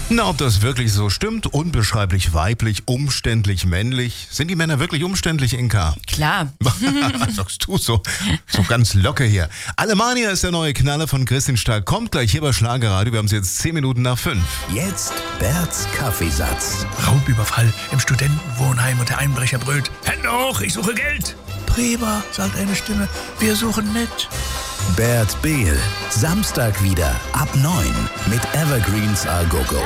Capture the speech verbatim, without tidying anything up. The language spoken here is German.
Na, ob das wirklich so stimmt? Unbeschreiblich weiblich, umständlich männlich. Sind die Männer wirklich umständlich, Inka? Klar. Was sagst du so? So ganz locker hier. Alemannia ist der neue Knaller von Christian Stark. Kommt gleich hier bei Schlagerradio. Wir haben es jetzt zehn Minuten nach fünf. Jetzt Berts Kaffeesatz. Raubüberfall im Studentenwohnheim und der Einbrecher brüllt: Hände hoch, ich suche Geld. Prima, sagt eine Stimme, wir suchen mit. Bert Behl, Samstag wieder ab neun mit Evergreens A Go Go.